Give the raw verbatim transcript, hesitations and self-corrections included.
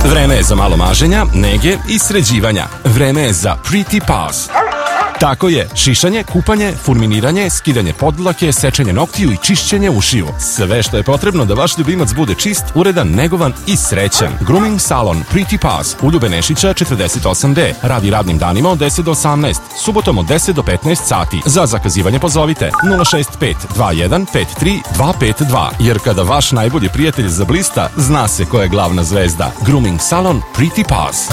Vreme je za malo maženja, nege i sređivanja. Vreme je za Pretty Paws. Tako je, šišanje, kupanje, furminiranje, skidanje podlake, sečenje noktiju i čišćenje ušiju. Sve što je potrebno da vaš ljubimac bude čist, uredan, negovan i srećan. Grooming salon Pretty Paws u Ljube Nešića četrdeset osam D. Radi radnim danima od deset do osamnaest, subotom od deset do petnaest sati. Za zakazivanje pozovite nula šest pet dva jedan pet tri dva pet dva. Jer kada vaš najbolji prijatelj zablista, zna se ko je glavna zvezda. Grooming salon Pretty Paws.